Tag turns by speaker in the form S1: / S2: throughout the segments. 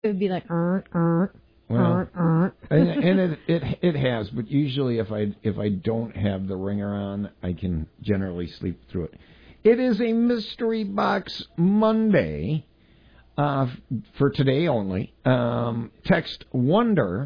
S1: It would be like,
S2: Well, and it has, but usually if I don't have the ringer on, I can generally sleep through it. It is a Mystery Box Monday for today only. Text WONDER,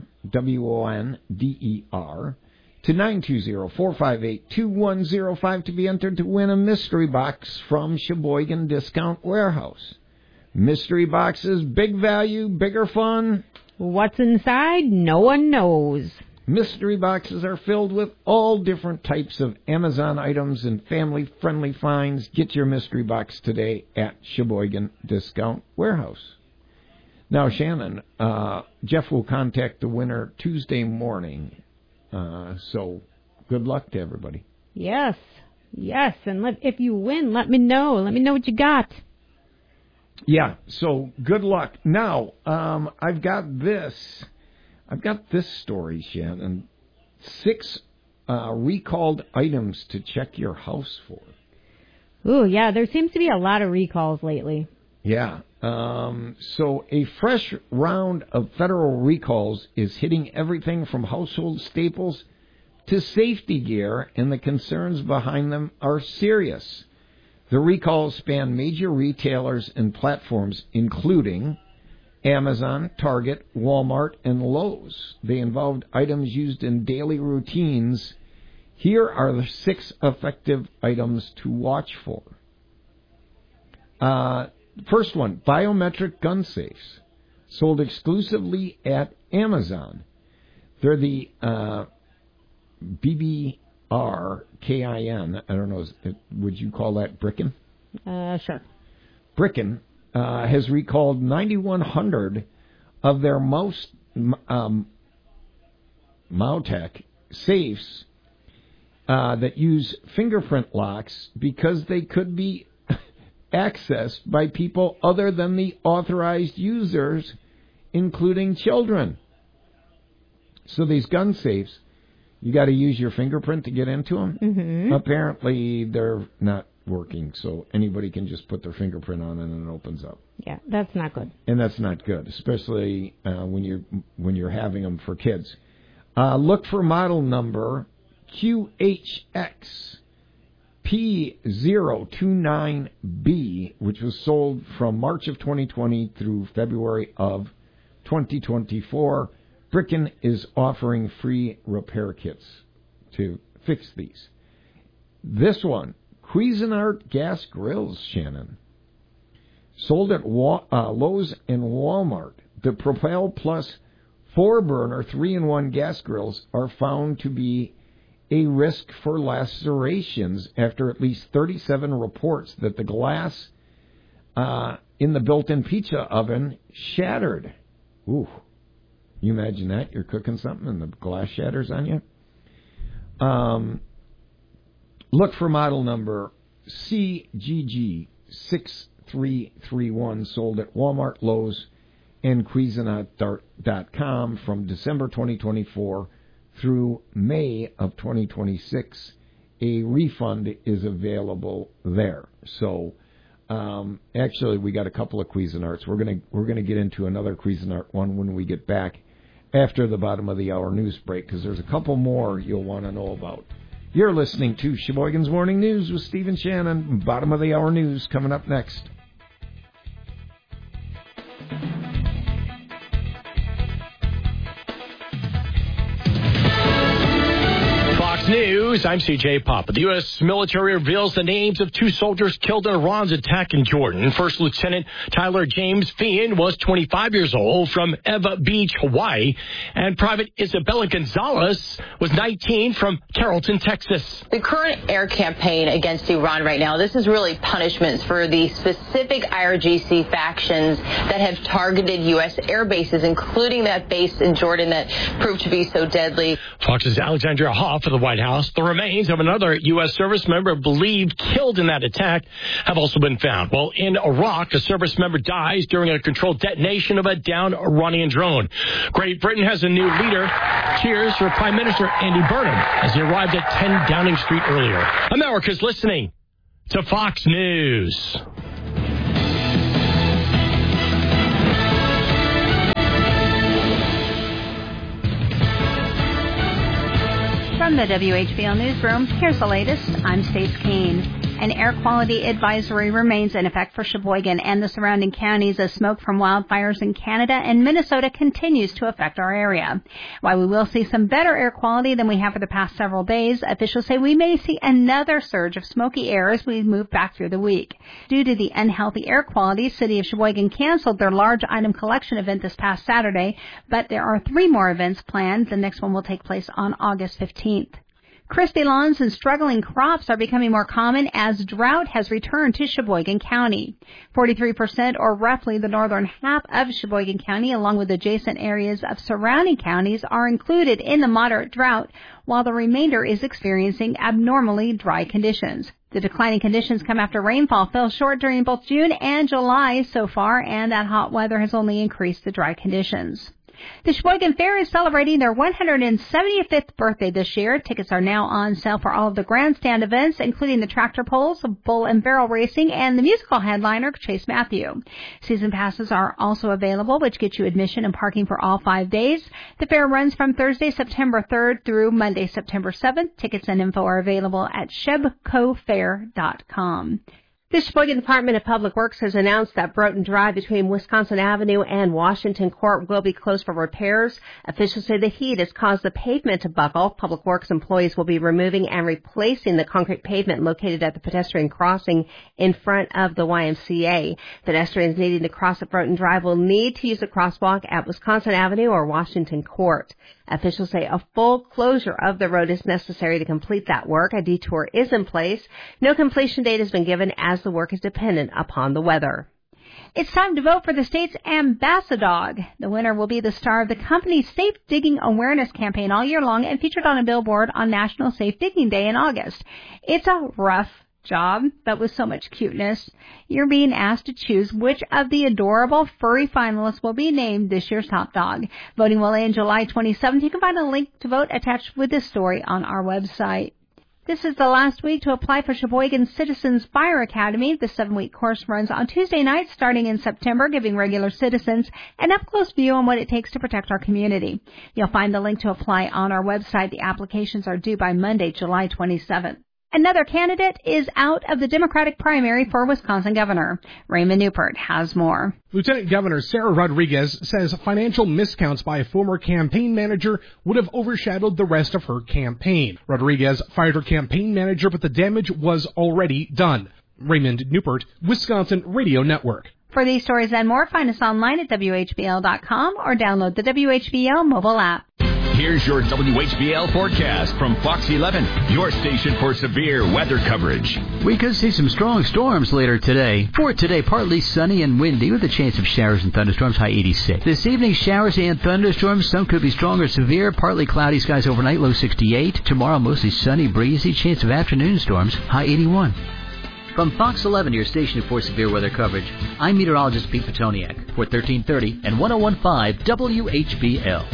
S2: WONDER, to 920-458-2105 to be entered to win a mystery box from Sheboygan Discount Warehouse. Mystery boxes, big value, bigger fun.
S1: What's inside? No one knows.
S2: Mystery boxes are filled with all different types of Amazon items and family-friendly finds. Get your mystery box today at Sheboygan Discount Warehouse. Now, Shannon, Jeff will contact the winner Tuesday morning. So good luck to everybody.
S1: Yes. And if you win, let me know. Let me know what you got.
S2: Yeah, so good luck. Now, I've got this story, Shannon. 6 recalled items to check your house for.
S1: Ooh, yeah, there seems to be a lot of recalls lately.
S2: Yeah. So a fresh round of federal recalls is hitting everything from household staples to safety gear, and the concerns behind them are serious. The recalls span major retailers and platforms, including Amazon, Target, Walmart, and Lowe's. They involved items used in daily routines. Here are the 6 effective items to watch for. First one, biometric gun safes, sold exclusively at Amazon. They're the BBRKIN. I don't know, would you call that Bricken?
S1: Sure.
S2: Bricken has recalled 9,100 of their Mowtec safes that use fingerprint locks because they could be accessed by people other than the authorized users, including children. So these gun safes, you got to use your fingerprint to get into them.
S1: Mm-hmm.
S2: Apparently, they're not working, so anybody can just put their fingerprint on and it opens up.
S1: Yeah, that's not good.
S2: And that's not good, especially when you're having them for kids. Look for model number QHX P029B, which was sold from March of 2020 through February of 2024. Bricken is offering free repair kits to fix these. This one, Cuisinart gas grills, Shannon, sold at Lowe's and Walmart. The Propel Plus 4-burner 3-in-1 gas grills are found to be a risk for lacerations after at least 37 reports that the glass in the built-in pizza oven shattered. Ooh. You imagine that? You're cooking something and the glass shatters on you? Look for model number CGG6331, sold at Walmart, Lowe's, and Cuisinart.com from December 2024 through May of 2026. A refund is available there. So, actually, we got a couple of Cuisinarts. We're gonna get into another Cuisinart one when we get back after the bottom of the hour news break, because there's a couple more you'll want to know about. You're listening to Sheboygan's Morning News with Stephen Shannon. Bottom of the hour news coming up next.
S3: News, I'm C.J. Papa. The U.S. military reveals the names of 2 soldiers killed in Iran's attack in Jordan. First Lieutenant Tyler James Feehan was 25 years old from Eva Beach, Hawaii, and Private Isabella Gonzalez was 19 from Carrollton, Texas.
S4: The current air campaign against Iran right now, this is really punishments for the specific IRGC factions that have targeted U.S. air bases, including that base in Jordan that proved to be so deadly.
S3: Fox's Alexandria Hoff of the White House. The remains of another U.S. service member believed killed in that attack have also been found. Well, in Iraq, a service member dies during a controlled detonation of a downed Iranian drone. Great Britain has a new leader. Cheers for Prime Minister Andy Burnham as he arrived at 10 Downing Street earlier. America's listening to Fox News.
S5: From the WHBL Newsroom, here's the latest. I'm Stace Kane. An air quality advisory remains in effect for Sheboygan and the surrounding counties as smoke from wildfires in Canada and Minnesota continues to affect our area. While we will see some better air quality than we have for the past several days, officials say we may see another surge of smoky air as we move back through the week. Due to the unhealthy air quality, City of Sheboygan canceled their large item collection event this past Saturday, but there are 3 more events planned. The next one will take place on August 15th. Crispy lawns and struggling crops are becoming more common as drought has returned to Sheboygan County. 43%, or roughly the northern half of Sheboygan County, along with adjacent areas of surrounding counties, are included in the moderate drought, while the remainder is experiencing abnormally dry conditions. The declining conditions come after rainfall fell short during both June and July so far, and that hot weather has only increased the dry conditions. The Sheboygan Fair is celebrating their 175th birthday this year. Tickets are now on sale for all of the grandstand events, including the tractor pulls, bull and barrel racing, and the musical headliner, Chase Matthew. Season passes are also available, which get you admission and parking for all 5 days. The fair runs from Thursday, September 3rd through Monday, September 7th. Tickets and info are available at shebcofair.com. The Sheboygan Department of Public Works has announced that Broughton Drive between Wisconsin Avenue and Washington Court will be closed for repairs. Officials say the heat has caused the pavement to buckle. Public Works employees will be removing and replacing the concrete pavement located at the pedestrian crossing in front of the YMCA. Pedestrians needing to cross at Broughton Drive will need to use a crosswalk at Wisconsin Avenue or Washington Court. Officials say a full closure of the road is necessary to complete that work. A detour is in place. No completion date has been given as the work is dependent upon the weather. It's time to vote for the state's Ambassadog. The winner will be the star of the company's Safe Digging Awareness campaign all year long and featured on a billboard on National Safe Digging Day in August. It's a rough job, but with so much cuteness. You're being asked to choose which of the adorable furry finalists will be named this year's top dog. Voting will end July 27th. You can find a link to vote attached with this story on our website. This is the last week to apply for Sheboygan Citizens Fire Academy. The 7-week course runs on Tuesday nights starting in September, giving regular citizens an up-close view on what it takes to protect our community. You'll find the link to apply on our website. The applications are due by Monday, July 27th. Another candidate is out of the Democratic primary for Wisconsin governor. Raymond Newport has more.
S6: Lieutenant Governor Sarah Rodriguez says financial miscounts by a former campaign manager would have overshadowed the rest of her campaign. Rodriguez fired her campaign manager, but the damage was already done. Raymond Newport, Wisconsin Radio Network.
S5: For these stories and more, find us online at WHBL.com or download the WHBL mobile app.
S7: Here's your WHBL forecast from Fox 11, your station for severe weather coverage.
S8: We could see some strong storms later today. For today, partly sunny and windy with a chance of showers and thunderstorms, high 86. This evening, showers and thunderstorms. Some could be strong or severe. Partly cloudy skies overnight, low 68. Tomorrow, mostly sunny, breezy. Chance of afternoon storms, high 81. From Fox 11, your station for severe weather coverage, I'm meteorologist Pete Petoniak for 1330 and 101.5 WHBL.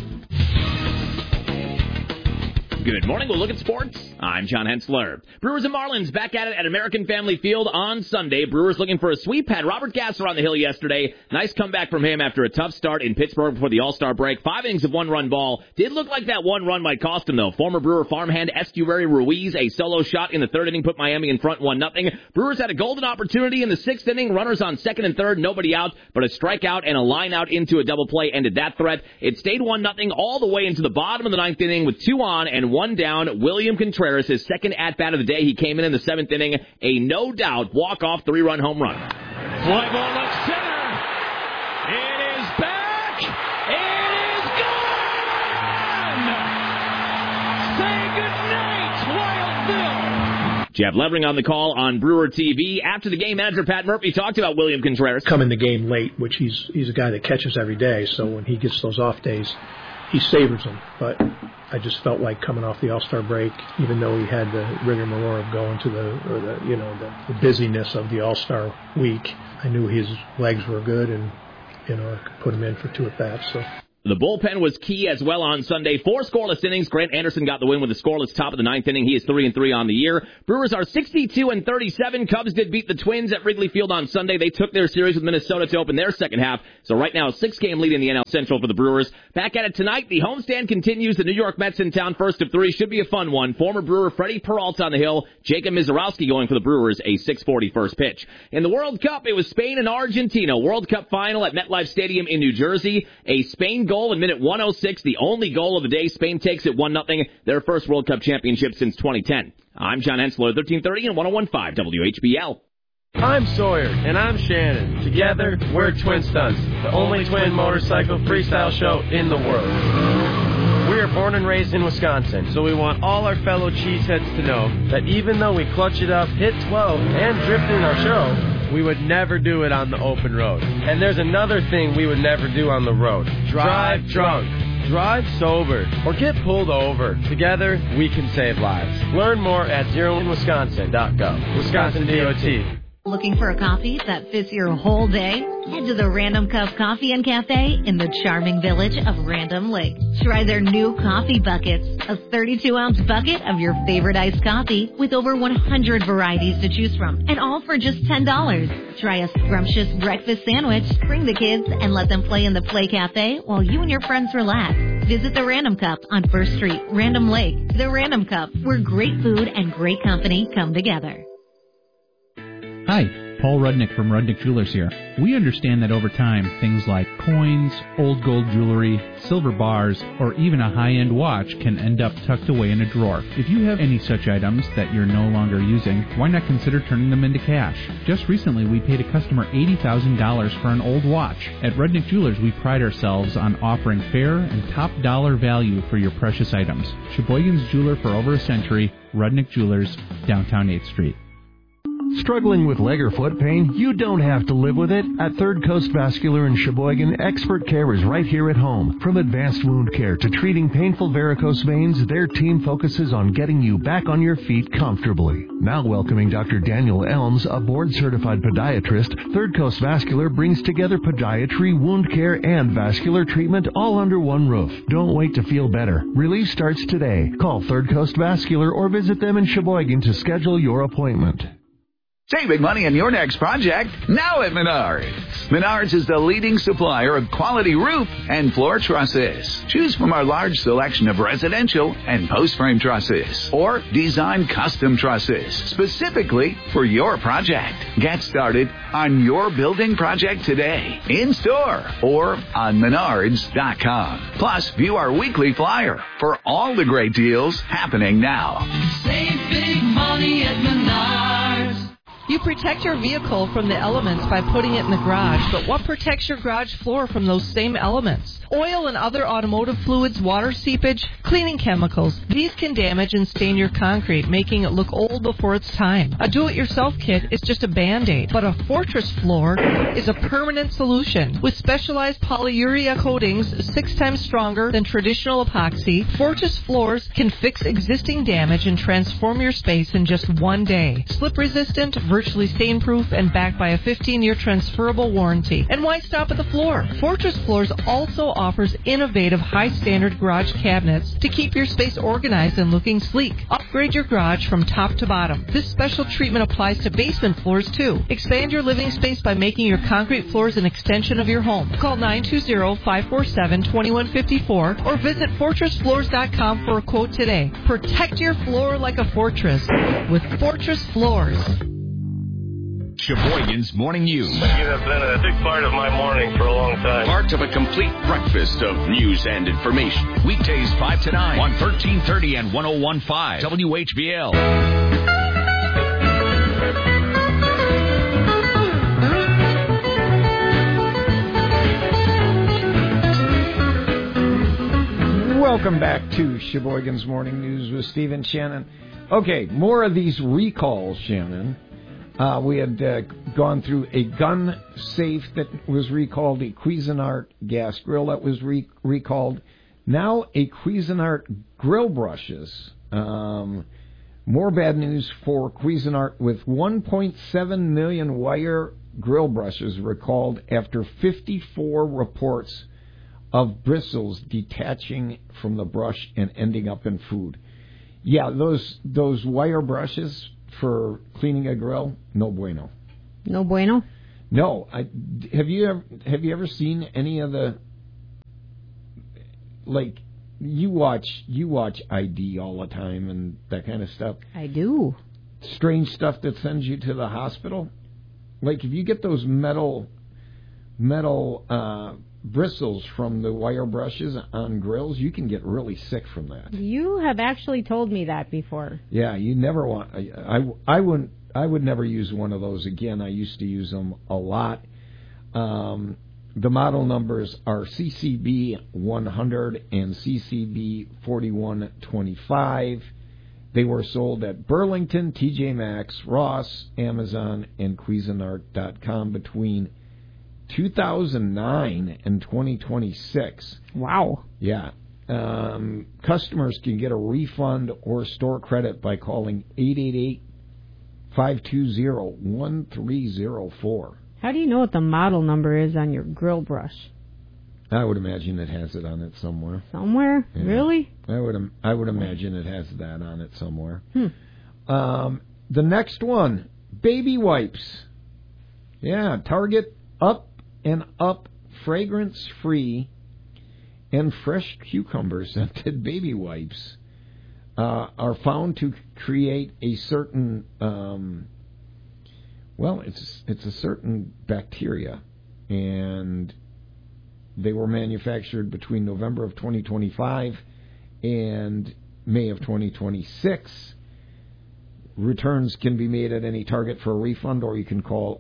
S9: Good morning. We'll look at sports. I'm John Hensler. Brewers and Marlins back at it at American Family Field on Sunday. Brewers looking for a sweep. Had Robert Gasser on the hill yesterday. Nice comeback from him after a tough start in Pittsburgh before the All-Star break. 5 innings of 1-run ball. Did look like that 1 run might cost him, though. Former Brewer farmhand Estuary Ruiz, a solo shot in the 3rd inning, put Miami in front 1-0. Brewers had a golden opportunity in the 6th inning. Runners on 2nd and 3rd, nobody out, but a strikeout and a line out into a double play ended that threat. It stayed 1-0 all the way into the bottom of the 9th inning with 2 on and 1 down. William Contreras, his second at-bat of the day. He came in the 7th inning. A no-doubt walk-off 3-run home run.
S3: Fly ball left center. It is back. It is gone. Say goodnight, Wild Bill.
S9: Jeff Levering on the call on Brewer TV. After the game, manager Pat Murphy talked about William Contreras.
S10: Come in the game late, which he's a guy that catches every day, so when he gets those off days, he savors them. But I just felt like coming off the All-Star break, even though he had the rigmarole of going to the busyness of the All-Star week, I knew his legs were good, and I could put him in for 2 at-bats. So
S9: The bullpen was key as well on Sunday. 4 scoreless innings. Grant Anderson got the win with a scoreless top of the 9th inning. He is 3-3 on the year. Brewers are 62-37. Cubs did beat the Twins at Wrigley Field on Sunday. They took their series with Minnesota to open their second half. So right now, a 6-game lead in the NL Central for the Brewers. Back at it tonight. The homestand continues. The New York Mets in town, first of 3. Should be a fun one. Former Brewer Freddie Peralta on the hill. Jacob Mizorowski going for the Brewers, a 6:40 first pitch. In the World Cup, it was Spain and Argentina. World Cup final at MetLife Stadium in New Jersey. A Spain goal in minute 106, the only goal of the day. Spain takes it 1-0, their first World Cup championship since 2010. I'm John Hensler, 1330 and 101.5 WHBL.
S11: I'm Sawyer, and I'm Shannon. Together, we're Twin Stunts, the only twin motorcycle freestyle show in the world. We are born and raised in Wisconsin, so we want all our fellow cheeseheads to know that even though we clutch it up, hit 12, and drift in our show, we would never do it on the open road. And there's another thing we would never do on the road. Drive drunk. Drive sober. Or get pulled over. Together, we can save lives. Learn more at zeroinwisconsin.gov. Wisconsin DOT.
S12: Looking for a coffee that fits your whole day? Head to the Random Cup Coffee and Cafe in the charming village of Random Lake. Try their new coffee buckets, a 32-ounce bucket of your favorite iced coffee with over 100 varieties to choose from, and all for just $10. Try a scrumptious breakfast sandwich, bring the kids, and let them play in the Play Cafe while you and your friends relax. Visit the Random Cup on 1st Street, Random Lake. The Random Cup, where great food and great company come together.
S13: Hi, Paul Rudnick from Rudnick Jewelers here. We understand that over time, things like coins, old gold jewelry, silver bars, or even a high-end watch can end up tucked away in a drawer. If you have any such items that you're no longer using, why not consider turning them into cash? Just recently, we paid a customer $80,000 for an old watch. At Rudnick Jewelers, we pride ourselves on offering fair and top dollar value for your precious items. Sheboygan's jeweler for over a century, Rudnick Jewelers, downtown 8th Street.
S14: Struggling with leg or foot pain? You don't have to live with it. At Third Coast Vascular in Sheboygan, expert care is right here at home. From advanced wound care to treating painful varicose veins, their team focuses on getting you back on your feet comfortably. Now welcoming Dr. Daniel Elms, a board-certified podiatrist, Third Coast Vascular brings together podiatry, wound care, and vascular treatment all under one roof. Don't wait to feel better. Relief starts today. Call Third Coast Vascular or visit them in Sheboygan to schedule your appointment.
S15: Saving money on your next project now at Menards. Menards is the leading supplier of quality roof and floor trusses. Choose from our large selection of residential and post-frame trusses or design custom trusses specifically for your project. Get started on your building project today, in store or on Menards.com. Plus, view our weekly flyer for all the great deals happening now.
S16: Save big money at Menards.
S17: You protect your vehicle from the elements by putting it in the garage, but what protects your garage floor from those same elements? Oil and other automotive fluids, water seepage, cleaning chemicals. These can damage and stain your concrete, making it look old before its time. A do-it-yourself kit is just a Band-Aid, but a Fortress floor is a permanent solution. With specialized polyurea coatings 6 times stronger than traditional epoxy, Fortress floors can fix existing damage and transform your space in just one day. Slip-resistant, virtually stain-proof, and backed by a 15-year transferable warranty. And why stop at the floor? Fortress Floors also offers innovative high-standard garage cabinets to keep your space organized and looking sleek. Upgrade your garage from top to bottom. This special treatment applies to basement floors, too. Expand your living space by making your concrete floors an extension of your home. Call 920-547-2154 or visit FortressFloors.com for a quote today. Protect your floor like a fortress with Fortress Floors.
S7: Sheboygan's Morning News.
S18: You have been a big part of my morning for a long time.
S7: Part of a complete breakfast of news and information. Weekdays 5 to 9 on 1330 and 101.5 WHBL.
S2: Welcome back to Sheboygan's Morning News with Steve and Shannon. Okay, more of these recalls, Shannon. We had gone through a gun safe that was recalled, a Cuisinart gas grill that was recalled. Now a Cuisinart grill brushes. More bad news for Cuisinart, with 1.7 million wire grill brushes recalled after 54 reports of bristles detaching from the brush and ending up in food. Yeah, those wire brushes for cleaning a grill, no bueno.
S1: No bueno?
S2: No. Have you ever seen any of the, like, you watch ID all the time and that kind of stuff?
S1: I do.
S2: Strange stuff that sends you to the hospital? Like, if you get those metal bristles from the wire brushes on grills, you can get really sick from that.
S1: You have actually told me that before.
S2: Yeah, you never want. I would never use one of those again. I used to use them a lot. The model numbers are CCB 100 and CCB 4125. They were sold at Burlington, TJ Maxx, Ross, Amazon, and Cuisinart.com between 2009 and 2026.
S1: Wow.
S2: Yeah. Customers can get a refund or store credit by calling 888-520-1304.
S1: How do you know what the model number is on your grill brush?
S2: I would imagine it has it on it somewhere.
S1: Somewhere?
S2: Yeah.
S1: Really?
S2: I would imagine it has that on it somewhere. The next one, baby wipes. Yeah, Target Up and Up fragrance-free and fresh cucumber scented baby wipes are found to create a certain it's a certain bacteria, and they were manufactured between November of 2025 and May of 2026. Returns can be made at any Target for a refund, or you can call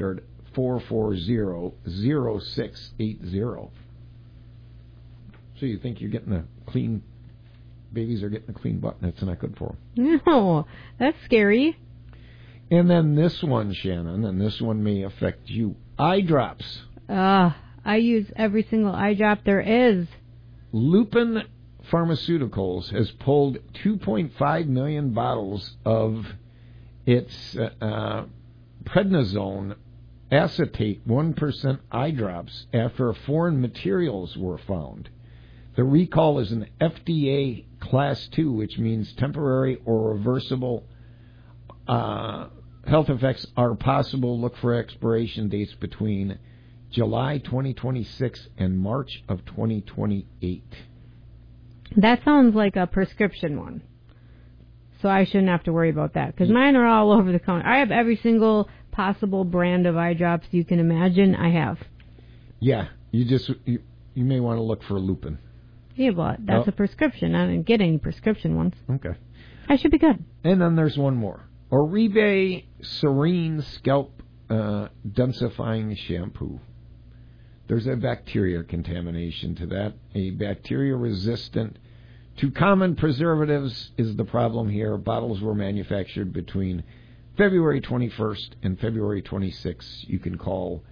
S2: 800-440-0680. So you think you're getting a clean, babies are getting a clean butt, and that's not good for them.
S1: No, that's scary.
S2: And then this one, Shannon, and this one may affect you. Eye drops.
S1: I use every single eye drop there is.
S2: Lupin Pharmaceuticals has pulled 2.5 million bottles of its prednisone acetate 1% eye drops after foreign materials were found. The recall is an FDA Class 2, which means temporary or reversible health effects are possible. Look for expiration dates between July 2026 and March of 2028.
S1: That sounds like a prescription one. So I shouldn't have to worry about that, because mine are all over the counter. I have every single possible brand of eye drops you can imagine. I have.
S2: Yeah, you may want to look for Lupin.
S1: Yeah, but that's a prescription. I didn't get any prescription ones.
S2: Okay.
S1: I should be good.
S2: And then there's one more. Oribe Serene Scalp Densifying Shampoo. There's a bacteria contamination to that. A bacteria resistant to common preservatives is the problem here. Bottles were manufactured between February 21st and February 26th. You can call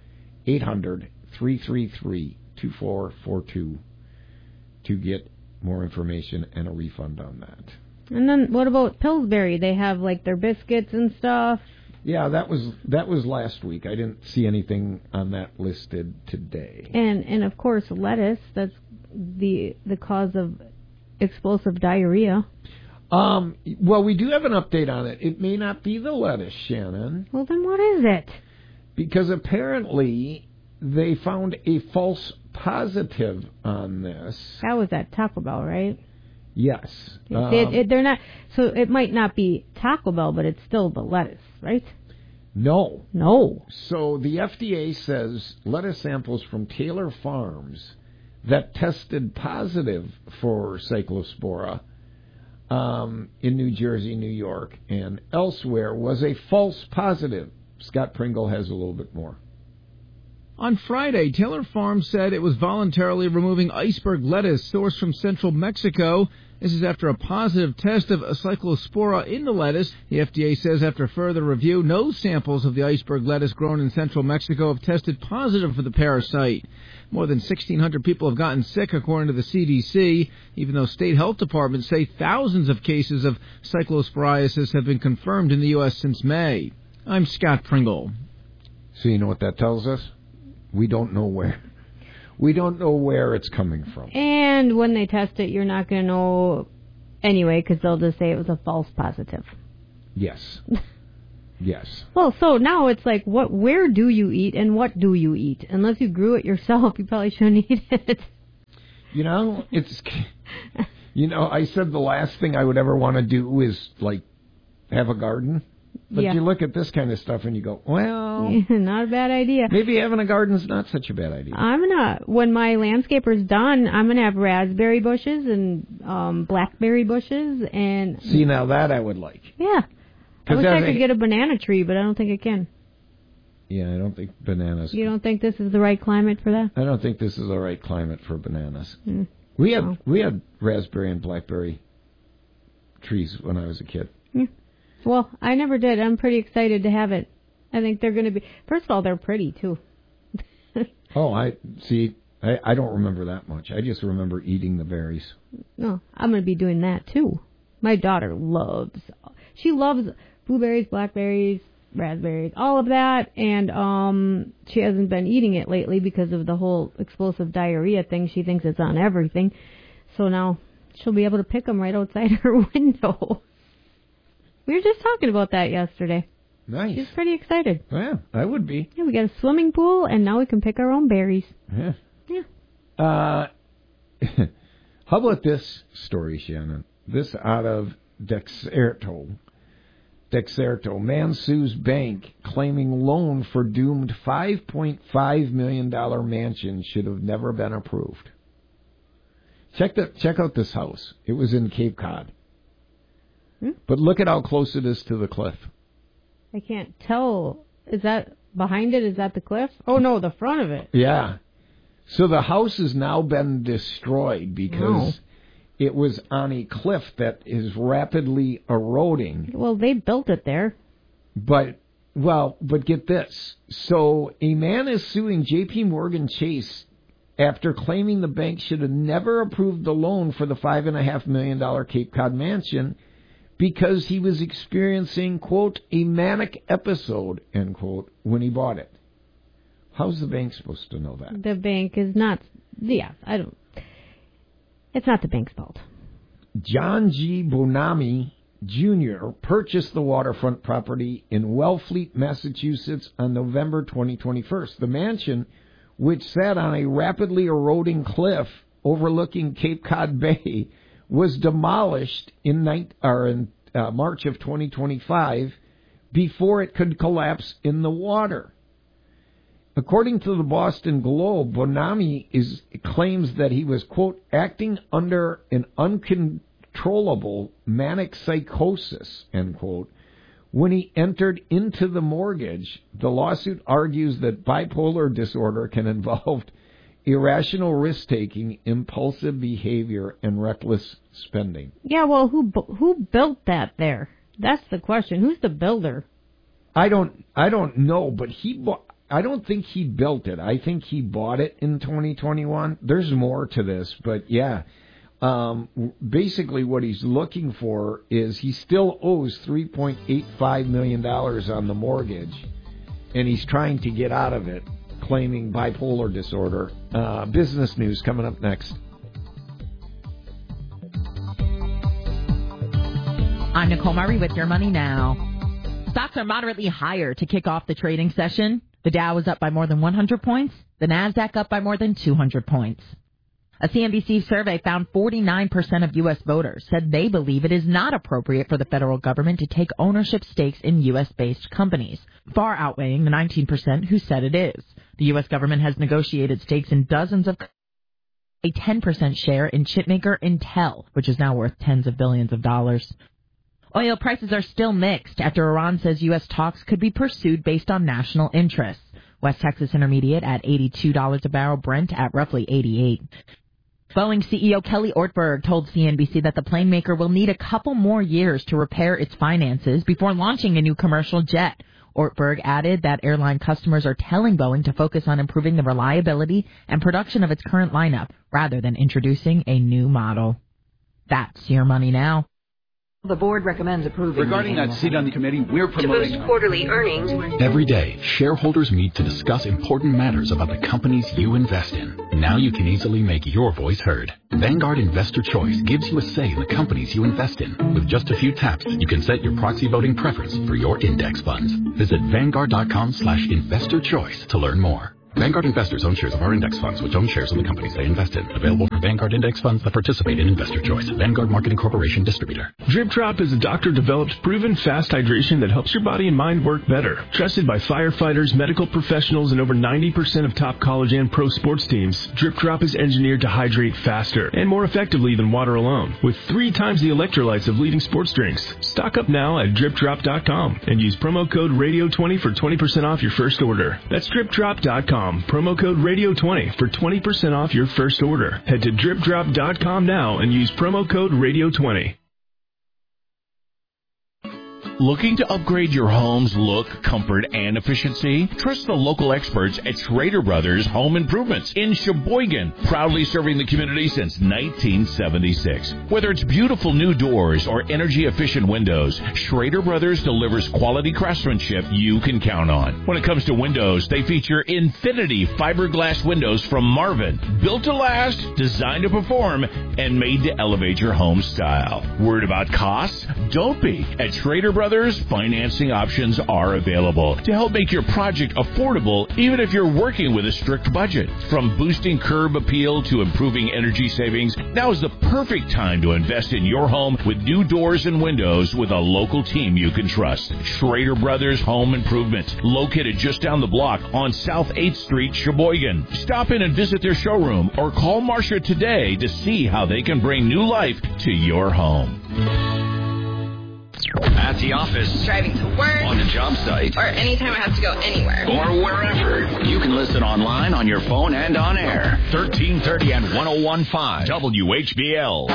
S2: 800-333-2442 to get more information and a refund on that.
S1: And then what about Pillsbury? They have like their biscuits and stuff.
S2: Yeah, that was last week. I didn't see anything on that listed today.
S1: And of course lettuce. That's the cause of explosive diarrhea.
S2: Well, we do have an update on it. It may not be the lettuce, Shannon.
S1: Well, then what is it?
S2: Because apparently they found a false positive on this.
S1: That was at Taco Bell, right?
S2: Yes.
S1: They're not. So it might not be Taco Bell, but it's still the lettuce, right?
S2: No.
S1: So
S2: the FDA says lettuce samples from Taylor Farms that tested positive for Cyclospora in New Jersey, New York, and elsewhere was a false positive. Scott Pringle has a little bit more.
S19: On Friday, Taylor Farms said it was voluntarily removing iceberg lettuce sourced from central Mexico. This is after a positive test of Cyclospora in the lettuce. The FDA says after further review, no samples of the iceberg lettuce grown in central Mexico have tested positive for the parasite. More than 1,600 people have gotten sick, according to the CDC, even though state health departments say thousands of cases of cyclosporiasis have been confirmed in the U.S. since May. I'm Scott Pringle.
S2: So you know what that tells us? We don't know We don't know where it's coming from.
S1: And when they test it, you're not going to know anyway, because they'll just say it was a false positive.
S2: Yes. Yes.
S1: Well, so now it's like, where do you eat and what do you eat? Unless you grew it yourself, you probably shouldn't eat it.
S2: You know, I said the last thing I would ever want to do is, like, have a garden. But you look at this kind of stuff and you go, well...
S1: not a bad idea.
S2: Maybe having a garden's not such a bad idea.
S1: When my landscaper's done, I'm going to have raspberry bushes and blackberry bushes and...
S2: See, now that I would like.
S1: Yeah. I wish I could get a banana tree, but I don't think I can.
S2: Yeah, I don't think bananas...
S1: You don't think this is the right climate for that?
S2: I don't think this is the right climate for bananas.
S1: Mm.
S2: We had raspberry and blackberry trees when I was a kid.
S1: Yeah. Well, I never did. I'm pretty excited to have it. I think they're going to be... First of all, they're pretty, too.
S2: I don't remember that much. I just remember eating the berries.
S1: No, I'm going to be doing that, too. My daughter she loves blueberries, blackberries, raspberries, all of that, and she hasn't been eating it lately because of the whole explosive diarrhea thing. She thinks it's on everything. So now she'll be able to pick them right outside her window. We were just talking about that yesterday.
S2: Nice.
S1: She's pretty excited.
S2: Yeah, I would be.
S1: Yeah, we got a swimming pool, and now we can pick our own berries.
S2: Yeah.
S1: Yeah.
S2: How about this story, Shannon? This out of Dexerto. Man sues bank claiming loan for doomed $5.5 million mansion should have never been approved. Check out this house. It was in Cape Cod. But look at how close it is to the cliff.
S1: I can't tell. Is that behind it? Is that the cliff? Oh, no, the front of it.
S2: Yeah. So the house has now been destroyed because it was on a cliff that is rapidly eroding.
S1: Well, they built it there.
S2: But get this. So a man is suing J.P. Morgan Chase after claiming the bank should have never approved the loan for the $5.5 million Cape Cod mansion because he was experiencing, quote, a manic episode, end quote, when he bought it. How's the bank supposed to know that?
S1: The bank is not... Yeah, it's not the bank's fault.
S2: John G. Bonami Jr. purchased the waterfront property in Wellfleet, Massachusetts on November 2021. The mansion, which sat on a rapidly eroding cliff overlooking Cape Cod Bay, was demolished in March of 2025 before it could collapse in the water. According to the Boston Globe, Bonami claims that he was, quote, acting under an uncontrollable manic psychosis, end quote, when he entered into the mortgage. The lawsuit argues that bipolar disorder can involve irrational risk-taking, impulsive behavior, and reckless spending.
S1: Yeah, well, who built that there? That's the question. Who's the builder?
S2: I don't know, but I don't think he built it. I think he bought it in 2021. There's more to this, but yeah. Basically what he's looking for is he still owes $3.85 million on the mortgage, and he's trying to get out of it, claiming bipolar disorder. Business news coming up next.
S20: I'm Nicole Murray with Your Money Now. Stocks are moderately higher to kick off the trading session. The Dow is up by more than 100 points. The Nasdaq up by more than 200 points. A CNBC survey found 49% of U.S. voters said they believe it is not appropriate for the federal government to take ownership stakes in U.S.-based companies, far outweighing the 19% who said it is. The U.S. government has negotiated stakes in dozens of a 10% share in chipmaker Intel, which is now worth tens of billions of dollars. Oil prices are still mixed after Iran says U.S. talks could be pursued based on national interests. West Texas Intermediate at $82 a barrel, Brent at roughly $88. Boeing CEO Kelly Ortberg told CNBC that the plane maker will need a couple more years to repair its finances before launching a new commercial jet. Ortberg added that airline customers are telling Boeing to focus on improving the reliability and production of its current lineup rather than introducing a new model. That's Your Money Now.
S21: The board recommends approving.
S22: Regarding that seat on the committee, we're promoting.
S21: To boost quarterly earnings.
S23: Every day, shareholders meet to discuss important matters about the companies you invest in. Now you can easily make your voice heard. Vanguard Investor Choice gives you a say in the companies you invest in. With just a few taps, you can set your proxy voting preference for your index funds. Visit Vanguard.com/investor choice to learn more. Vanguard investors own shares of our index funds, which own shares of the companies they invest in. Available for Vanguard index funds that participate in Investor Choice. Vanguard Marketing Corporation distributor.
S24: Drip Drop is a doctor-developed, proven fast hydration that helps your body and mind work better. Trusted by firefighters, medical professionals, and over 90% of top college and pro sports teams, Drip Drop is engineered to hydrate faster and more effectively than water alone, with 3 times the electrolytes of leading sports drinks. Stock up now at DripDrop.com and use promo code RADIO20 for 20% off your first order. That's DripDrop.com. Promo code Radio20 for 20% off your first order. Head to DripDrop.com now and use promo code Radio20.
S7: Looking to upgrade your home's look, comfort, and efficiency? Trust the local experts at Schrader Brothers Home Improvements in Sheboygan, proudly serving the community since 1976. Whether it's beautiful new doors or energy-efficient windows, Schrader Brothers delivers quality craftsmanship you can count on. When it comes to windows, they feature Infinity fiberglass windows from Marvin, built to last, designed to perform, and made to elevate your home style. Worried about costs? Don't be. At Schrader Brothers, financing options are available to help make your project affordable, even if you're working with a strict budget. From boosting curb appeal to improving energy savings, now is the perfect time to invest in your home with new doors and windows with a local team you can trust. Schrader Brothers Home Improvement, located just down the block on South 8th Street, Sheboygan. Stop in and visit their showroom or call Marcia today to see how they can bring new life to your home.
S25: At the office,
S4: driving to work,
S25: on the job site,
S4: or anytime I have to go anywhere,
S25: or wherever. You can listen online, on your phone, and on air.
S7: 1330 and 101.5 WHBL.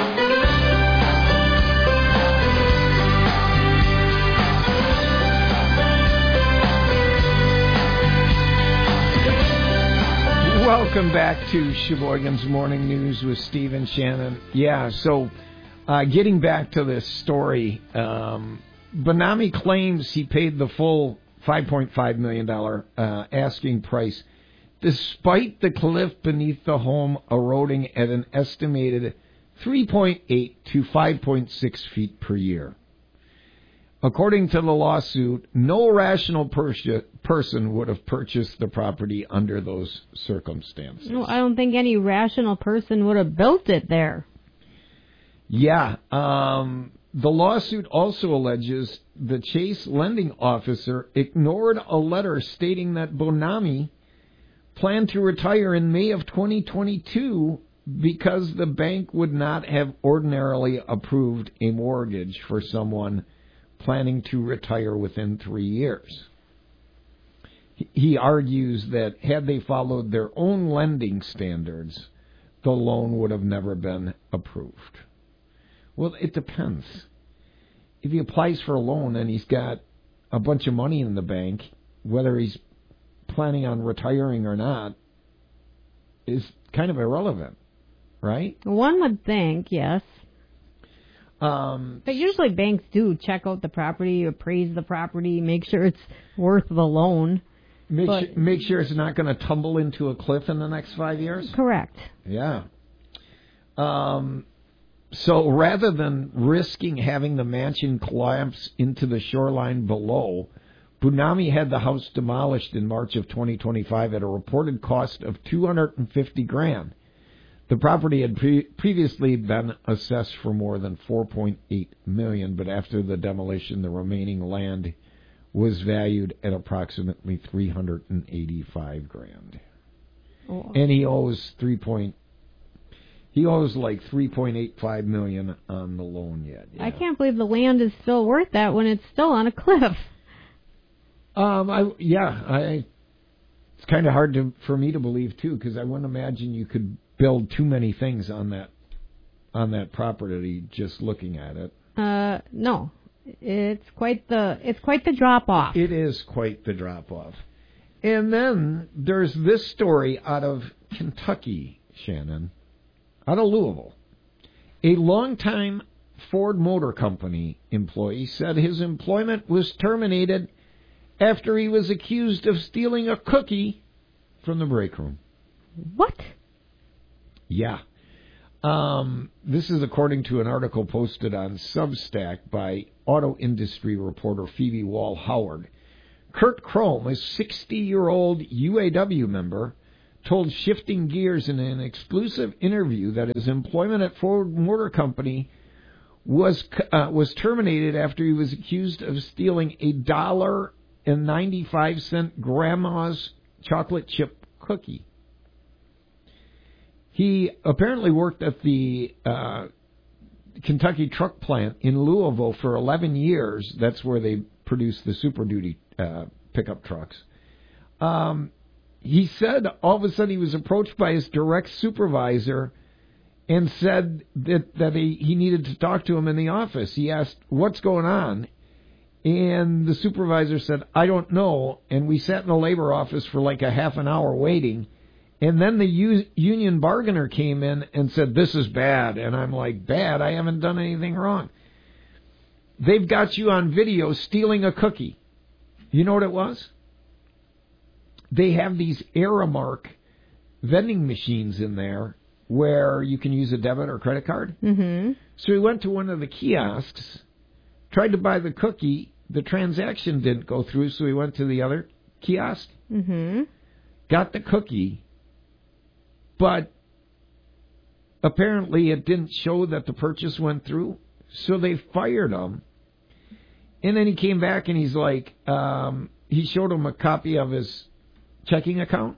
S2: Welcome back to Sheboygan's Morning News with Steve and Shannon. Yeah, so getting back to this story, Bonami claims he paid the full $5.5 million asking price, despite the cliff beneath the home eroding at an estimated 3.8 to 5.6 feet per year. According to the lawsuit, no rational person would have purchased the property under those circumstances.
S1: No, I don't think any rational person would have built it there.
S2: Yeah. The lawsuit also alleges the Chase lending officer ignored a letter stating that Bonami planned to retire in May of 2022 because the bank would not have ordinarily approved a mortgage for someone planning to retire within 3 years. He argues that had they followed their own lending standards, the loan would have never been approved. Well, it depends. If he applies for a loan and he's got a bunch of money in the bank, whether he's planning on retiring or not is kind of irrelevant, right?
S1: One would think, yes. But usually banks do check out the property, appraise the property, make sure it's worth the loan.
S2: Make sure it's not going to tumble into a cliff in the next 5 years?
S1: Correct.
S2: Yeah. So rather than risking having the mansion collapse into the shoreline below, Bonami had the house demolished in March of 2025 at a reported cost of $250,000. The property had previously been assessed for more than $4.8 million, but after the demolition, the remaining land was valued at approximately $385,000. Oh. And he owes like $3.85 million on the loan yet. Yeah.
S1: I can't believe the land is still worth that when it's still on a cliff.
S2: It's kind of hard for me to believe too, because I wouldn't imagine you could build too many things on that property just looking at it.
S1: No, it's quite the drop off.
S2: It is quite the drop off. And then there's this story out of Kentucky, Shannon, out of Louisville. A longtime Ford Motor Company employee said his employment was terminated after he was accused of stealing a cookie from the break room.
S1: What?
S2: Yeah. This is according to an article posted on Substack by auto industry reporter Phoebe Wall-Howard. Kurt Krome, a 60-year-old UAW member, told Shifting Gears in an exclusive interview that his employment at Ford Motor Company was terminated after he was accused of stealing a $1.95 grandma's chocolate chip cookie. He apparently worked at the Kentucky truck plant in Louisville for 11 years. That's where they produce the Super Duty pickup trucks. He said all of a sudden he was approached by his direct supervisor and said that he needed to talk to him in the office. He asked, "What's going on?" And the supervisor said, "I don't know." And we sat in the labor office for like a half an hour waiting. And then the union bargainer came in and said, "This is bad." And I'm like, "Bad? I haven't done anything wrong." They've got you on video stealing a cookie. You know what it was? They have these Aramark vending machines in there where you can use a debit or credit card.
S1: Mm-hmm.
S2: So he went to one of the kiosks, tried to buy the cookie. The transaction didn't go through, so he went to the other kiosk, got the cookie, but apparently it didn't show that the purchase went through, so they fired him. And then he came back and he's like, he showed him a copy of his checking account,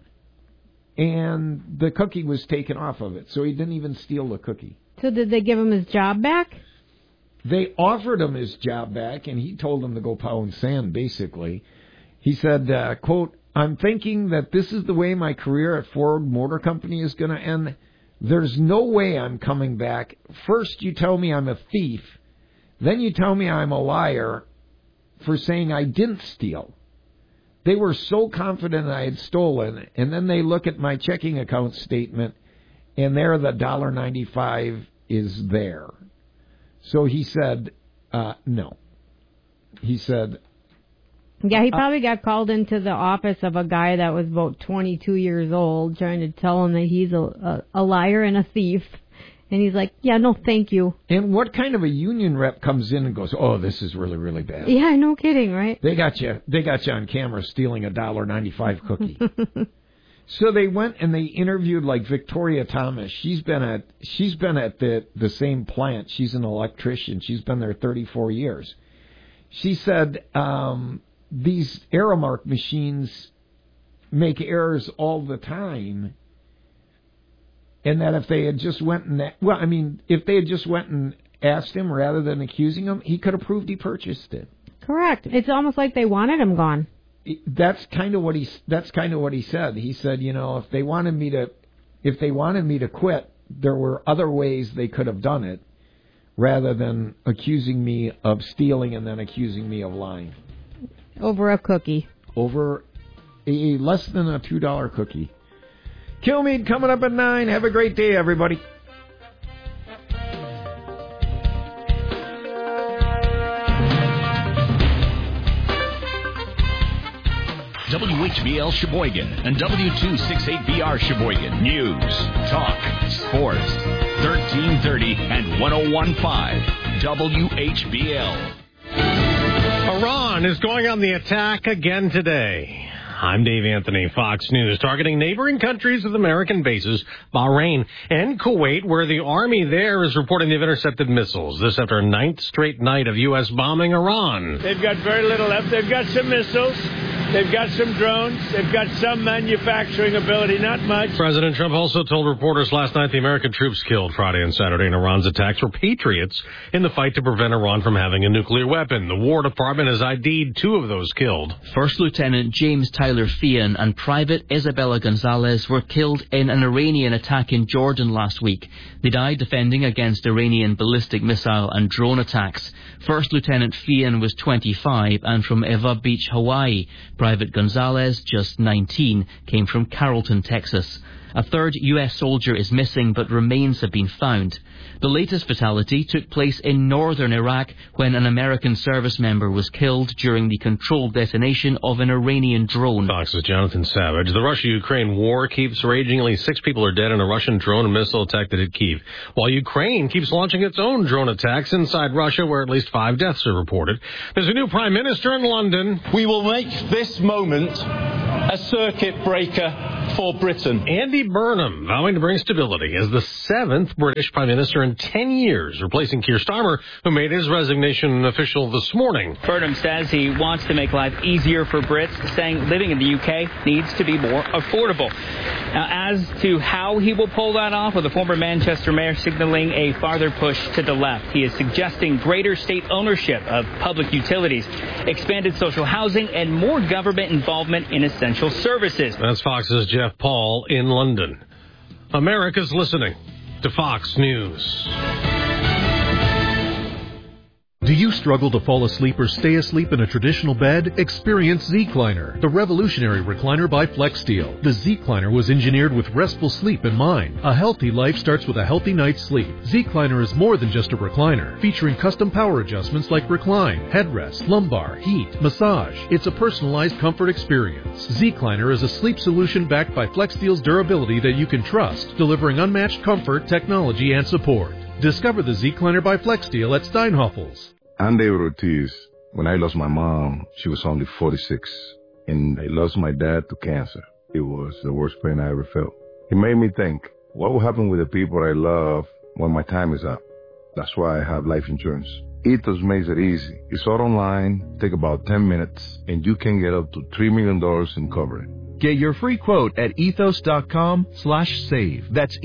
S2: and the cookie was taken off of it, so he didn't even steal the cookie.
S1: So did they give him his job back?
S2: They offered him his job back, and he told them to go pound sand, basically. He said, quote, "I'm thinking that this is the way my career at Ford Motor Company is going to end. There's no way I'm coming back. First you tell me I'm a thief, then you tell me I'm a liar for saying I didn't steal. They were so confident I had stolen, and then they look at my checking account statement, and there the $1.95 is there." So he said, no. He said...
S1: Yeah, he probably got called into the office of a guy that was about 22 years old, trying to tell him that he's a liar and a thief. And he's like, "Yeah, no, thank you."
S2: And what kind of a union rep comes in and goes, "Oh, this is really, really bad"?
S1: Yeah, no kidding, right?
S2: They got you on camera stealing a $1.95 cookie. So they went and they interviewed like Victoria Thomas. She's been at the same plant. She's an electrician. She's been there 34 years. She said these Aramark machines make errors all the time, and that if they had just went and asked him rather than accusing him, he could have proved he purchased it.
S1: Correct. It's almost like they wanted him gone.
S2: That's kind of what he said. He said, if they wanted me to quit, there were other ways they could have done it, rather than accusing me of stealing and then accusing me of lying.
S1: Over a cookie.
S2: Over a less than a $2 cookie. Kilmeade coming up at 9. Have a great day, everybody.
S7: WHBL Sheboygan and W268BR Sheboygan. News, talk, sports. 1330 and 101.5 WHBL.
S3: Iran is going on the attack again today. I'm Dave Anthony, Fox News, targeting neighboring countries with American bases, Bahrain and Kuwait, where the army there is reporting they've intercepted missiles. This after a 9th straight night of U.S. bombing Iran.
S5: They've got very little left. They've got some missiles. They've got some drones. They've got some manufacturing ability, not much.
S3: President Trump also told reporters last night the American troops killed Friday and Saturday in Iran's attacks were patriots in the fight to prevent Iran from having a nuclear weapon. The War Department has ID'd 2 of those killed.
S6: First Lieutenant James Tyler Fian and Private Isabella Gonzalez were killed in an Iranian attack in Jordan last week. They died defending against Iranian ballistic missile and drone attacks. First Lieutenant Fian was 25 and from Eva Beach, Hawaii. Private Gonzalez, just 19, came from Carrollton, Texas. A third U.S. soldier is missing, but remains have been found. The latest fatality took place in northern Iraq when an American service member was killed during the controlled detonation of an Iranian drone.
S3: Fox's Jonathan Savage. The Russia-Ukraine war keeps raging. At least 6 people are dead in a Russian drone and missile attack that hit Kyiv, while Ukraine keeps launching its own drone attacks inside Russia, where at least 5 deaths are reported. There's a new prime minister in London.
S8: We will make this moment a circuit breaker for Britain.
S3: Andy Burnham vowing to bring stability as the 7th British prime minister in 10 years, replacing Keir Starmer, who made his resignation official this morning.
S9: Burnham says he wants to make life easier for Brits, saying living in the UK needs to be more affordable. Now, as to how he will pull that off, with the former Manchester mayor signaling a farther push to the left. He is suggesting greater state ownership of public utilities, expanded social housing, and more government involvement in essential services.
S3: That's Fox's Jeff Paul in London. America's listening to Fox News.
S10: Do you struggle to fall asleep or stay asleep in a traditional bed? Experience Z-Cliner, the revolutionary recliner by FlexSteel. The Z-Cliner was engineered with restful sleep in mind. A healthy life starts with a healthy night's sleep. Z-Cliner is more than just a recliner, featuring custom power adjustments like recline, headrest, lumbar, heat, massage. It's a personalized comfort experience. Z-Cliner is a sleep solution backed by FlexSteel's durability that you can trust, delivering unmatched comfort, technology, and support. Discover the Z-Cliner by FlexSteel at Steinhoffels.
S11: I'm David Ortiz. When I lost my mom, she was only 46, and I lost my dad to cancer. It was the worst pain I ever felt. It made me think, what will happen with the people I love when my time is up? That's why I have life insurance. Ethos makes it easy. It's all online, take about 10 minutes, and you can get up to $3 million in coverage.
S12: Get your free quote at ethos.com/save. That's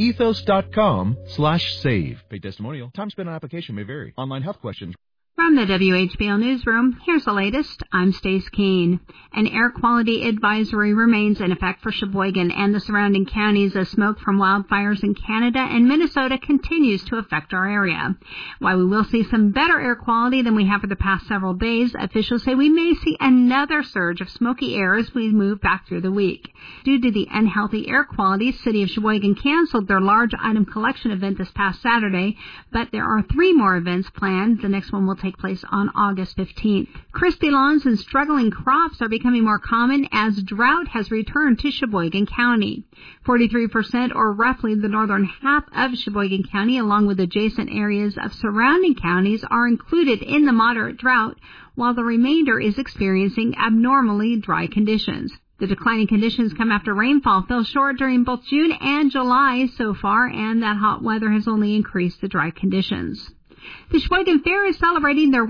S12: ethos.com/save. Paid testimonial. Time spent on application may vary. Online health questions.
S26: From the WHBL Newsroom, here's the latest. I'm Stace Keene. An air quality advisory remains in effect for Sheboygan and the surrounding counties as smoke from wildfires in Canada and Minnesota continues to affect our area. While we will see some better air quality than we have for the past several days, officials say we may see another surge of smoky air as we move back through the week. Due to the unhealthy air quality, City of Sheboygan canceled their large item collection event this past Saturday, but there are 3 more events planned. The next one will take place on August 15th. Crispy lawns and struggling crops are becoming more common as drought has returned to Sheboygan County. 43%, or roughly the northern half of Sheboygan County, along with adjacent areas of surrounding counties, are included in the moderate drought, while the remainder is experiencing abnormally dry conditions. The declining conditions come after rainfall fell short during both June and July so far, and that hot weather has only increased the dry conditions. The Sheboygan Fair is celebrating their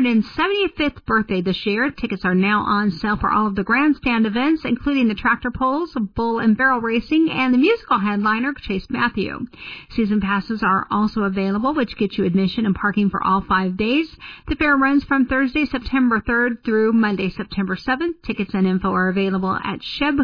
S26: 175th birthday this year. Tickets are now on sale for all of the grandstand events, including the tractor pulls, bull and barrel racing, and the musical headliner, Chase Matthew. Season passes are also available, which get you admission and parking for all 5 days. The fair runs from Thursday, September 3rd through Monday, September 7th. Tickets and info are available at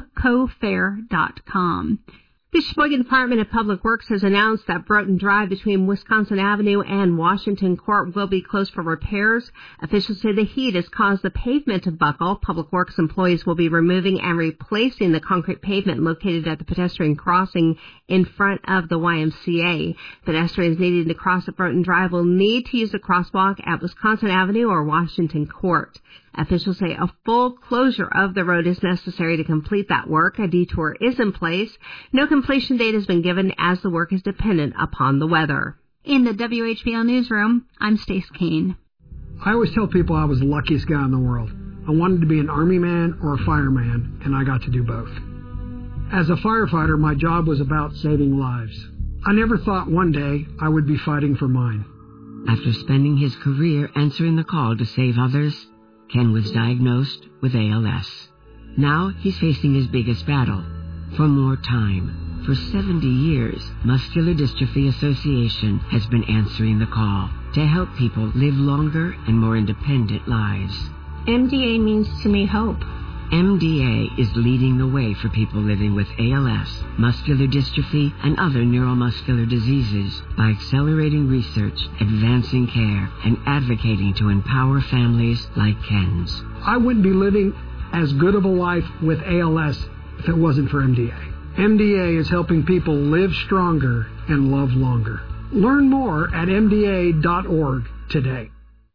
S26: shebcofair.com. The Sheboygan Department of Public Works has announced that Broughton Drive between Wisconsin Avenue and Washington Court will be closed for repairs. Officials say the heat has caused the pavement to buckle. Public Works employees will be removing and replacing the concrete pavement located at the pedestrian crossing in front of the YMCA. Pedestrians needing to cross at Broughton Drive will need to use a crosswalk at Wisconsin Avenue or Washington Court. Officials say a full closure of the road is necessary to complete that work. A detour is in place. No completion date has been given as the work is dependent upon the weather. In the WHBL Newsroom, I'm Stace Keene.
S27: I always tell people I was the luckiest guy in the world. I wanted to be an Army man or a fireman, and I got to do both. As a firefighter, my job was about saving lives. I never thought one day I would be fighting for mine.
S28: After spending his career answering the call to save others, Ken was diagnosed with ALS. Now he's facing his biggest battle, for more time. For 70 years, Muscular Dystrophy Association has been answering the call to help people live longer and more independent lives.
S29: MDA means to me hope.
S28: MDA is leading the way for people living with ALS, muscular dystrophy, and other neuromuscular diseases by accelerating research, advancing care, and advocating to empower families like Ken's.
S27: I wouldn't be living as good of a life with ALS if it wasn't for MDA. MDA is helping people live stronger and love longer. Learn more at MDA.org today.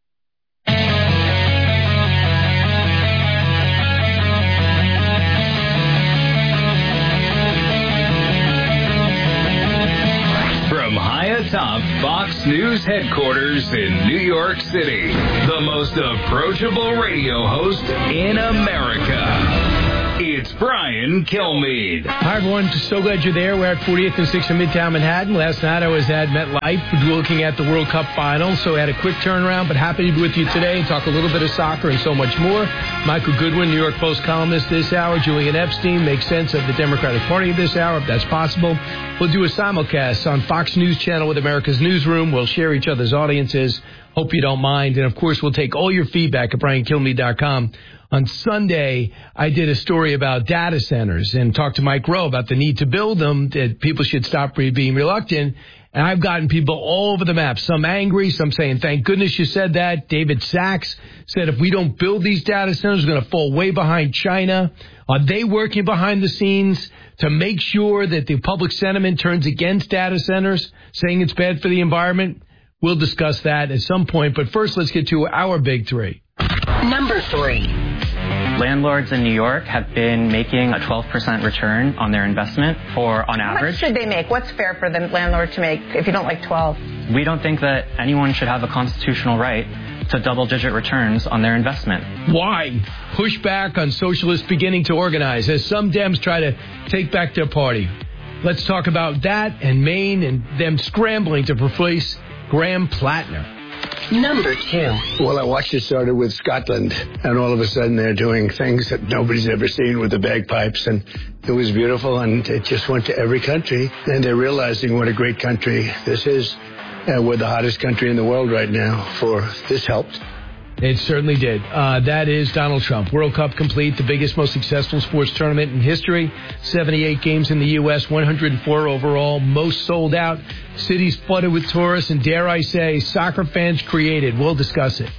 S25: From high atop Fox News headquarters in New York City, the most approachable radio host in America. It's Brian Kilmeade.
S13: Hi, everyone. So glad you're there. We're at 40th and 6th in Midtown Manhattan. Last night I was at MetLife looking at the World Cup final, so I had a quick turnaround, but happy to be with you today and talk a little bit of soccer and so much more. Michael Goodwin, New York Post columnist this hour. Julian Epstein makes sense of the Democratic Party this hour, if that's possible. We'll do a simulcast on Fox News Channel with America's Newsroom. We'll share each other's audiences. Hope you don't mind. And, of course, we'll take all your feedback at BrianKilmeade.com. On Sunday, I did a story about data centers and talked to Mike Rowe about the need to build them, that people should stop being reluctant. And I've gotten people all over the map, some angry, some saying, thank goodness you said that. David Sachs said if we don't build these data centers, we're going to fall way behind China. Are they working behind the scenes to make sure that the public sentiment turns against data centers, saying it's bad for the environment? We'll discuss that at some point. But first, let's get to our big three.
S21: Number 3.
S14: Landlords in New York have been making a 12% return on their investment on average.
S15: How much should they make? What's fair for the landlord to make if you don't like 12?
S14: We don't think that anyone should have a constitutional right to double-digit returns on their investment.
S13: Why? Pushback on socialists beginning to organize as some Dems try to take back their party. Let's talk about that and Maine and them scrambling to replace Graham Plattner.
S21: Number 2.
S16: Well, I watched it started with Scotland, and all of a sudden they're doing things that nobody's ever seen with the bagpipes, and it was beautiful, and it just went to every country, and they're realizing what a great country this is. We're the hottest country in the world right now, for this helped.
S13: It certainly did. That is Donald Trump. World Cup complete, the biggest, most successful sports tournament in history. 78 games in the U.S., 104 overall, most sold out. Cities flooded with tourists, and dare I say, soccer fans created. We'll discuss it.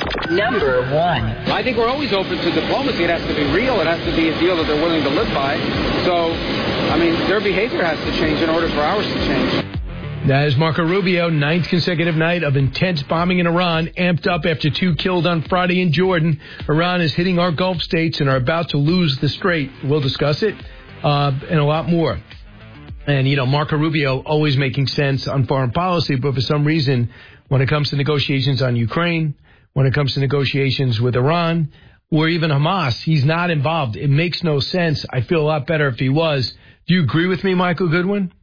S21: Number 1.
S17: I think we're always open to diplomacy. It has to be real. It has to be a deal that they're willing to live by. So, I mean, their behavior has to change in order for ours to change.
S13: That is Marco Rubio, 9th consecutive night of intense bombing in Iran, amped up after 2 killed on Friday in Jordan. Iran is hitting our Gulf states and are about to lose the strait. We'll discuss it and a lot more. And, you know, Marco Rubio always making sense on foreign policy, but for some reason, when it comes to negotiations on Ukraine, when it comes to negotiations with Iran, or even Hamas, he's not involved. It makes no sense. I feel a lot better if he was. Do you agree with me, Michael Goodwin?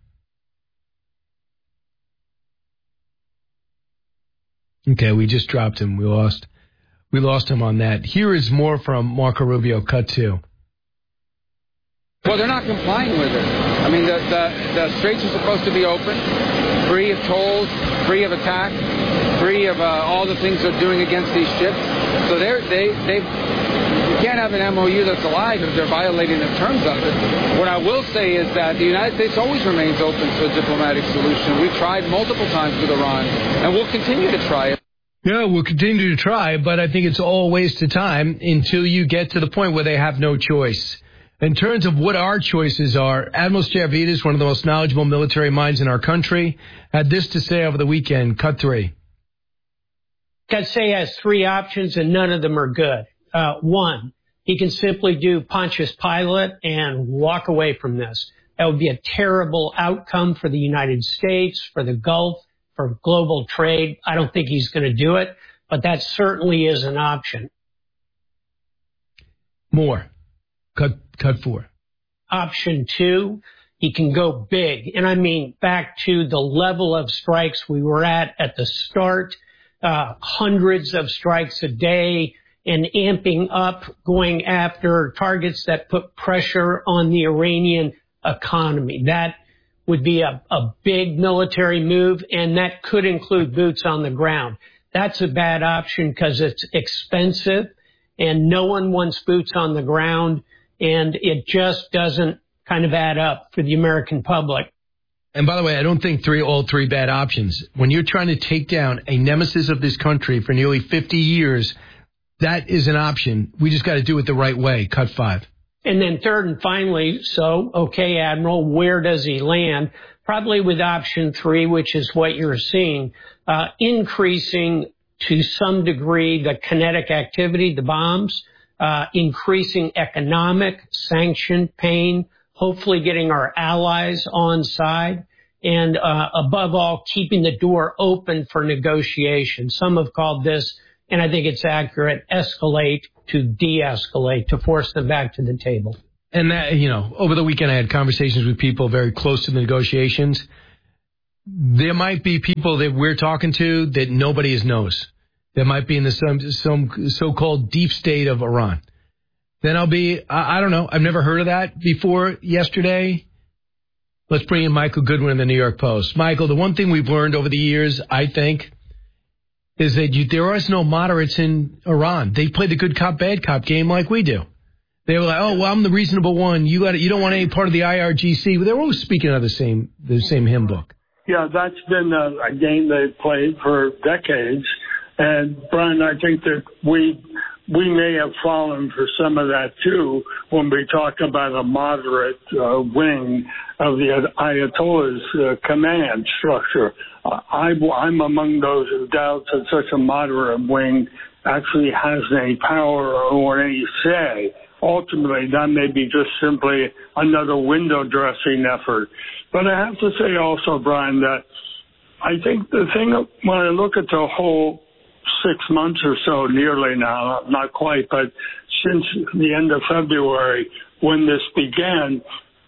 S13: Okay, we just dropped him. We lost him on that. Here is more from Marco Rubio, cut 2.
S17: Well, they're not complying with it. I mean, the straits are supposed to be open, free of tolls, free of attack, free of all the things they're doing against these ships. So you can't have an MOU that's alive if they're violating the terms of it. What I will say is that the United States always remains open to a diplomatic solution. We've tried multiple times with Iran, and we'll continue to try it.
S13: Yeah, we'll continue to try, but I think it's all a waste of time until you get to the point where they have no choice. In terms of what our choices are, Admiral Stavridis, one of the most knowledgeable military minds in our country, had this to say over the weekend. Cut 3.
S18: Katsay has 3 options, and none of them are good. 1, he can simply do Pontius Pilate and walk away from this. That would be a terrible outcome for the United States, for the Gulf, for global trade. I don't think he's going to do it, but that certainly is an option.
S13: More. Cut 4.
S18: Option 2, he can go big. And I mean back to the level of strikes we were at the start, hundreds of strikes a day, and amping up, going after targets that put pressure on the Iranian economy. That would be a big military move, and that could include boots on the ground. That's a bad option because it's expensive, and no one wants boots on the ground, and it just doesn't kind of add up for the American public.
S13: And by the way, I don't think all three bad options. When you're trying to take down a nemesis of this country for nearly 50 years, that is an option. We just got to do it the right way. Cut 5.
S18: And then third and finally, okay, Admiral, where does he land? Probably with option 3, which is what you're seeing, increasing to some degree the kinetic activity, the bombs, increasing economic sanction pain, hopefully getting our allies on side, and above all, keeping the door open for negotiation. Some have called this, and I think it's accurate, escalate to de-escalate, to force them back to the table.
S13: And that, over the weekend I had conversations with people very close to the negotiations. There might be people that we're talking to that nobody knows. That might be in the some so-called deep state of Iran. Then I'll be, I don't know, I've never heard of that before yesterday. Let's bring in Michael Goodwin in the New York Post. Michael, the one thing we've learned over the years, I think, is that there is no moderates in Iran. They play the good cop, bad cop game like we do. They were like, oh, well, I'm the reasonable one. You don't want any part of the IRGC. They're always speaking of the same hymn book.
S1: Yeah, that's been a game they've played for decades. And, Brian, I think that we may have fallen for some of that, too, when we talk about a moderate wing of the Ayatollah's command structure. I'm among those who doubt that such a moderate wing actually has any power or any say. Ultimately, that may be just simply another window dressing effort. But I have to say also, Brian, that I think the thing, when I look at the whole 6 months or so, nearly now, not quite, but since the end of February when this began,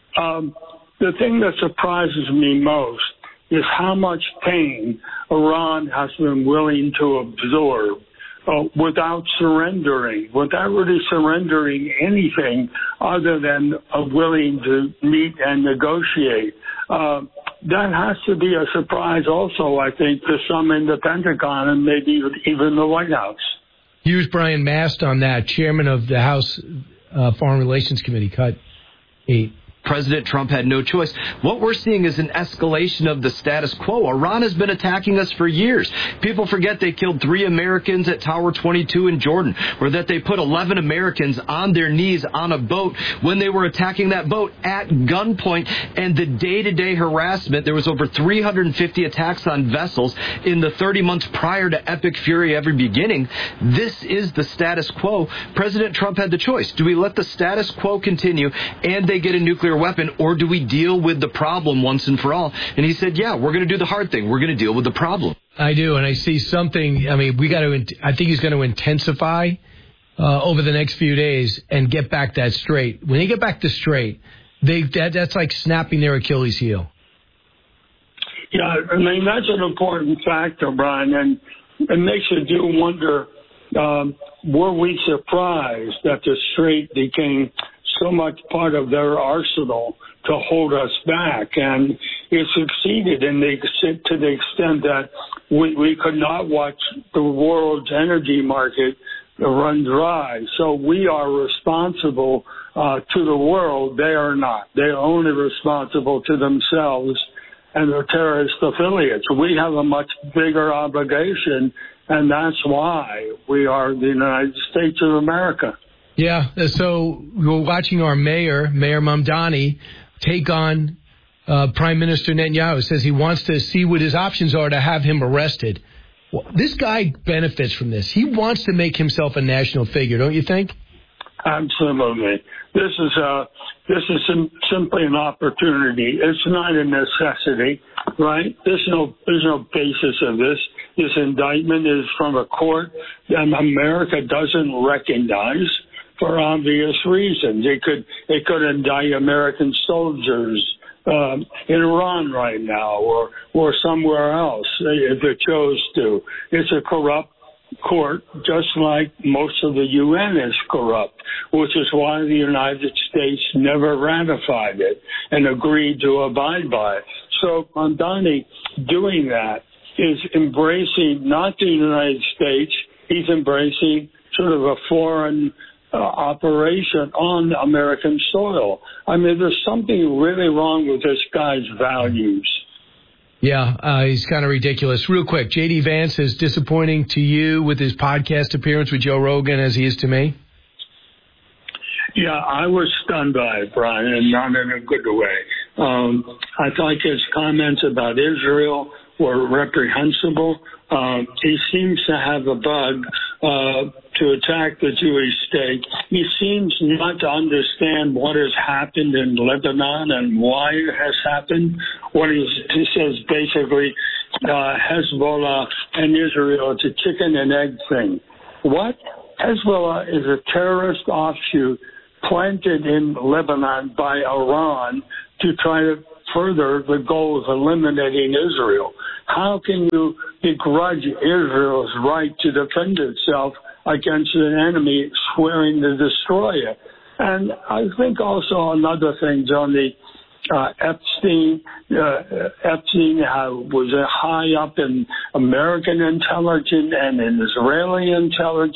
S1: the thing that surprises me most is how much pain Iran has been willing to absorb without really surrendering anything other than willing to meet and negotiate. That has to be a surprise also, I think, to some in the Pentagon and maybe even the White House.
S13: Here's Brian Mast on that, chairman of the House Foreign Relations Committee, Cut 8.
S2: President Trump had no choice. What we're seeing is an escalation of the status quo. Iran has been attacking us for years. People forget they killed 3 Americans at Tower 22 in Jordan, or that they put 11 Americans on their knees on a boat when they were attacking that boat at gunpoint. And the day-to-day harassment, there was over 350 attacks on vessels in the 30 months prior to Epic Fury ever beginning. This is the status quo. President Trump had the choice. Do we let the status quo continue and they get a nuclear weapon, or do we deal with the problem once and for all? And he said, yeah, we're going to do the hard thing. We're going to deal with the problem.
S13: I do, and I see something. I mean, I think he's going to intensify over the next few days and get back that straight. When they get back to straight, that's like snapping their Achilles heel.
S1: Yeah, I mean, that's an important factor, Brian, and it makes you do wonder, were we surprised that the strait became so much part of their arsenal to hold us back? And it succeeded to the extent that we could not watch the world's energy market run dry. So we are responsible to the world. They are not. They are only responsible to themselves and their terrorist affiliates. We have a much bigger obligation, and that's why we are the United States of America.
S13: Yeah, so we're watching our Mayor Mamdani, take on Prime Minister Netanyahu. Says he wants to see what his options are to have him arrested. Well, this guy benefits from this. He wants to make himself a national figure, don't you think?
S1: Absolutely. This is simply an opportunity. It's not a necessity, right? There's no basis of this. This indictment is from a court that America doesn't recognize for obvious reasons. It could indict American soldiers in Iran right now or somewhere else if it chose to. It's a corrupt court, just like most of the UN is corrupt, which is why the United States never ratified it and agreed to abide by it. So Mamdani doing that is embracing not the United States, he's embracing sort of a foreign operation on American soil. I mean, there's something really wrong with this guy's values.
S13: Yeah, he's kind of ridiculous. Real quick, J.D. Vance is disappointing to you with his podcast appearance with Joe Rogan as he is to me?
S1: Yeah, I was stunned by it, Brian, and not in a good way. I thought his comments about Israel were reprehensible. He seems to have a bug to attack the Jewish state. He seems not to understand what has happened in Lebanon and why it has happened. He says basically Hezbollah and Israel, it's a chicken and egg thing. What? Hezbollah is a terrorist offshoot planted in Lebanon by Iran to try to further the goal of eliminating Israel. How can you begrudge Israel's right to defend itself against an enemy swearing to destroy it? And I think also another thing, John, the Epstein was high up in American intelligence and in Israeli intelligence.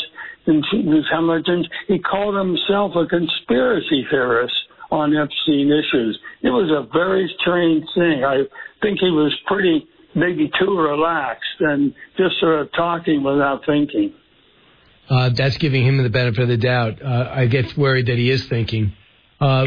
S1: He called himself a conspiracy theorist on Epstein issues. It was a very strange thing. I think he was maybe too relaxed and just sort of talking without thinking.
S13: That's giving him the benefit of the doubt. I get worried that he is thinking. I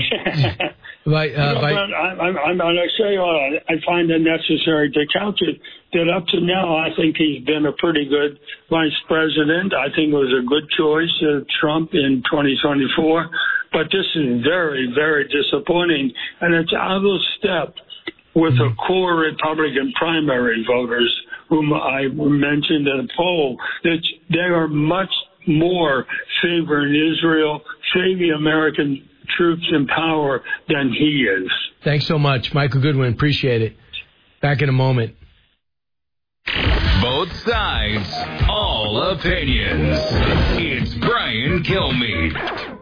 S13: find it necessary to couch it that up to now, I think he's been a pretty good vice president. I think it was a good choice, Trump in 2024. But this is very, very disappointing, and it's out of step with the core Republican primary voters, whom I mentioned in the poll, that they are much more favoring Israel, favoring American troops in power than he is. Thanks so much, Michael Goodwin. Appreciate it. Back in a moment.
S25: Both sides, all opinions. It's Brian Kilmeade.